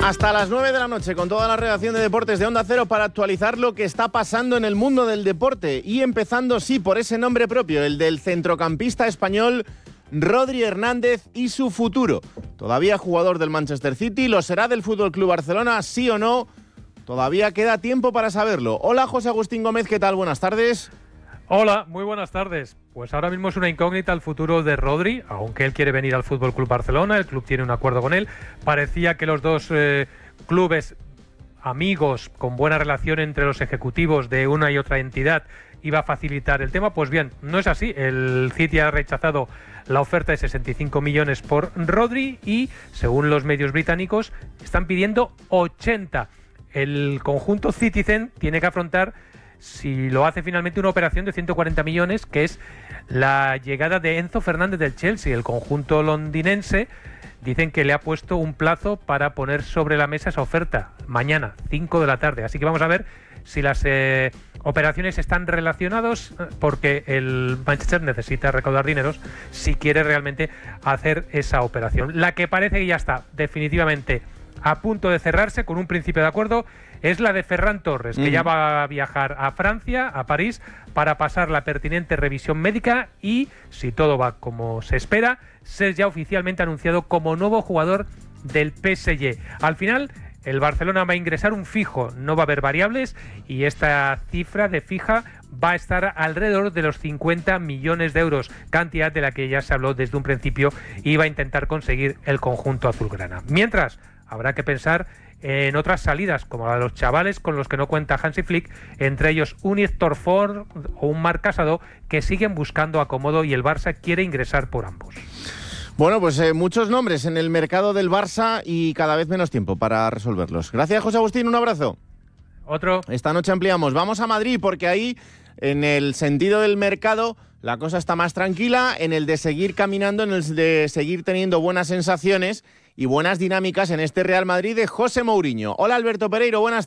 Hasta las 9 de la noche con toda la redacción de Deportes de Onda Cero para actualizar lo que está pasando en el mundo del deporte. Y empezando, sí, por ese nombre propio, el del centrocampista español Rodri Hernández y su futuro. Todavía jugador del Manchester City, ¿lo será del FC Barcelona, sí o no? Todavía queda tiempo para saberlo. Hola, José Agustín Gómez, ¿qué tal? Buenas tardes. Hola, muy buenas tardes. Pues ahora mismo es una incógnita el futuro de Rodri, aunque él quiere venir al FC Barcelona, el club tiene un acuerdo con él. Parecía que los dos clubes amigos, con buena relación entre los ejecutivos de una y otra entidad, iba a facilitar el tema. Pues bien, no es así. El City ha rechazado la oferta de 65 millones por Rodri y, según los medios británicos, están pidiendo 80. El conjunto Citizen tiene que afrontar, si lo hace finalmente, una operación de 140 millones, que es la llegada de Enzo Fernández del Chelsea. El conjunto londinense dicen que le ha puesto un plazo para poner sobre la mesa esa oferta, mañana, 5 de la tarde. Así que vamos a ver si las operaciones están relacionadas, porque el Manchester necesita recaudar dineros si quiere realmente hacer esa operación. La que parece que ya está definitivamente a punto de cerrarse con un principio de acuerdo es la de Ferran Torres, que ya va a viajar a Francia, a París, para pasar la pertinente revisión médica y, si todo va como se espera, ser ya oficialmente anunciado como nuevo jugador del PSG. Al final, el Barcelona va a ingresar un fijo, no va a haber variables, y esta cifra de fija va a estar alrededor de los 50 millones de euros, cantidad de la que ya se habló desde un principio y va a intentar conseguir el conjunto azulgrana. Mientras, habrá que pensar en otras salidas, como la de los chavales con los que no cuenta Hansi Flick, entre ellos un Héctor Ford o un Marc Casado, que siguen buscando acomodo y el Barça quiere ingresar por ambos. Bueno, pues muchos nombres en el mercado del Barça y cada vez menos tiempo para resolverlos. Gracias, José Agustín, un abrazo. Otro. Esta noche ampliamos. Vamos a Madrid porque ahí, en el sentido del mercado, la cosa está más tranquila, en el de seguir caminando, en el de seguir teniendo buenas sensaciones y buenas dinámicas en este Real Madrid de José Mourinho. Hola, Alberto Pereiro, buenas